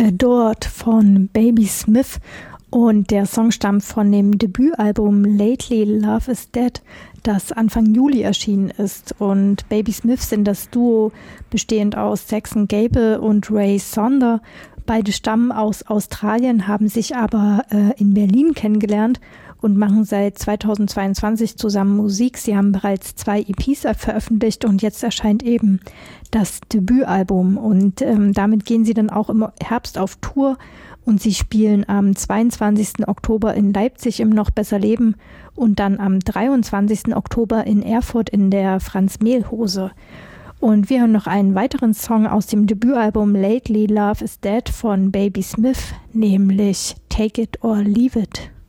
Adored von Baby Smith und der Song stammt von dem Debütalbum Lately Love is Dead, das Anfang Juli erschienen ist. Und Baby Smith sind das Duo bestehend aus Saxon Gable und Ray Sonder. Beide stammen aus Australien, haben sich aber in Berlin kennengelernt und machen seit 2022 zusammen Musik. Sie haben bereits 2 EPs veröffentlicht und jetzt erscheint eben das Debütalbum. Und damit gehen sie dann auch im Herbst auf Tour und sie spielen am 22. Oktober in Leipzig im Noch Besser Leben und dann am 23. Oktober in Erfurt in der Franz-Mehl-Hose. Und wir hören noch einen weiteren Song aus dem Debütalbum Lately Love is Dead von Baby Smith, nämlich Take It or Leave It.